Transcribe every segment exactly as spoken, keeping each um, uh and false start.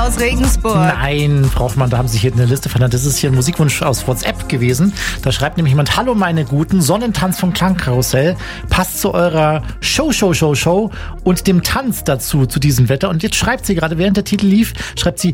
aus Regensburg. Nein, Frau Hoffmann, da haben Sie hier eine Liste verändert. Das ist hier ein Musikwunsch aus WhatsApp gewesen. Da schreibt nämlich jemand: Hallo meine Guten, Sonnentanz vom Klangkarussell passt zu eurer Show, Show, Show, Show und dem Tanz dazu, zu diesem Wetter. Und jetzt schreibt sie gerade, während der Titel lief, schreibt sie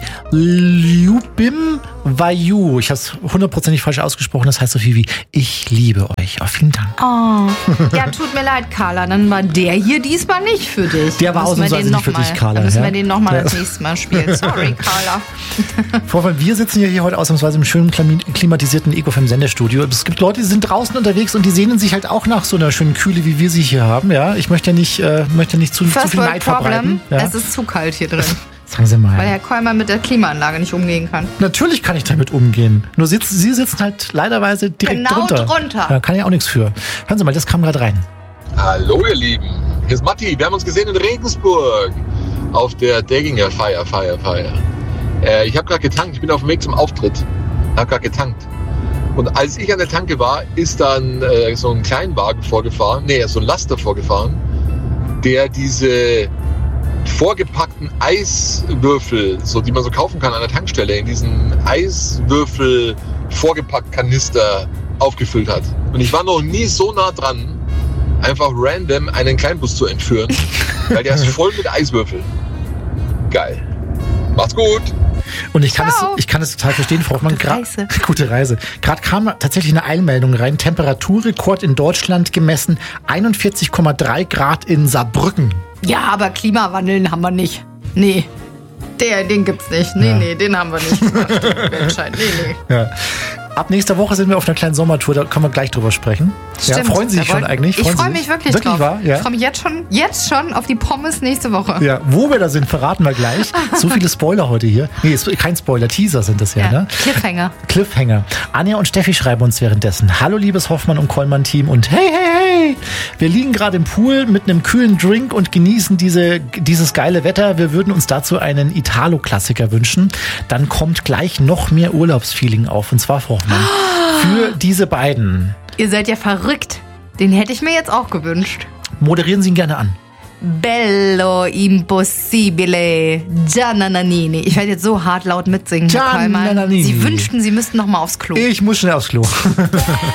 Ljubim Vayu. Ich habe es hundertprozentig falsch ausgesprochen. Das heißt so viel wie ich liebe euch. Oh, vielen Dank. Oh, ja, tut mir leid, Carla. Dann war der hier diesmal nicht für dich. Der war ausnahmsweise nicht für dich, Carla. Dann müssen ja? wir den nochmal das nächste Mal spielen. Sorry, Carla. Frau Hoffmann, wir sitzen ja hier heute ausnahmsweise im schönen klimatisierten Ego-F M-Sendestudio. Es gibt Leute, die sind draußen unterwegs und die sehnen sich halt auch nach so einer schönen Kühle, wie wir sie hier haben. Ja, ich möchte ja nicht, äh, möchte nicht zu, zu viel Neid verbreiten. Ja? Es ist zu kalt hier drin. Sagen Sie mal. Weil Herr Kollmann mit der Klimaanlage nicht umgehen kann. Natürlich kann ich damit umgehen. Nur sitzen, Sie sitzen halt leiderweise direkt genau drunter. Genau drunter. Da kann ich auch nichts für. Hören Sie mal, das kam gerade rein. Hallo ihr Lieben, hier ist Matti. Wir haben uns gesehen in Regensburg auf der Degginger Feier, Feier, Feier. Äh, ich habe gerade getankt, ich bin auf dem Weg zum Auftritt. Habe gerade getankt. Und als ich an der Tanke war, ist dann äh, so ein Kleinwagen vorgefahren, nee, so ein Laster vorgefahren, der diese vorgepackten Eiswürfel, so die man so kaufen kann an der Tankstelle, in diesen Eiswürfel vorgepackt Kanister aufgefüllt hat. Und ich war noch nie so nah dran, einfach random einen Kleinbus zu entführen, weil der ist voll mit Eiswürfeln. Geil. Macht's gut. Und ich kann, es, ich kann es total verstehen, Frau Hoffmann. Gute Reise. Gute Reise. Gerade kam tatsächlich eine Eilmeldung rein. Temperaturrekord in Deutschland gemessen. einundvierzig Komma drei Grad in Saarbrücken. Ja, aber Klimawandel haben wir nicht. Nee. Der, den gibt's nicht. Nee, ja. nee, den haben wir nicht. Nee, nee. Ja. Ab nächster Woche sind wir auf einer kleinen Sommertour, da können wir gleich drüber sprechen. Ja, freuen Sie sich schon eigentlich? Freuen ich freue mich wirklich, wirklich drauf. Wahr? Ja. Ich freue mich jetzt schon, jetzt schon auf die Pommes nächste Woche. Ja, wo wir da sind, verraten wir gleich. So viele Spoiler heute hier. Nee, ist kein Spoiler, Teaser sind das ja, ja. ne? Cliffhanger. Cliffhanger. Anja und Steffi schreiben uns währenddessen: Hallo liebes Hoffmann und Kollmann-Team und hey, hey, hey! Wir liegen gerade im Pool mit einem kühlen Drink und genießen diese, dieses geile Wetter. Wir würden uns dazu einen Italo-Klassiker wünschen. Dann kommt gleich noch mehr Urlaubsfeeling auf. Und zwar, Frau Hoffmann, für diese beiden. Ihr seid ja verrückt. Den hätte ich mir jetzt auch gewünscht. Moderieren Sie ihn gerne an. Bello impossibile Giannanini. Ich werde jetzt so hart laut mitsingen, Herr Kollmann. Sie wünschten, Sie müssten noch mal aufs Klo. Ich muss schnell aufs Klo.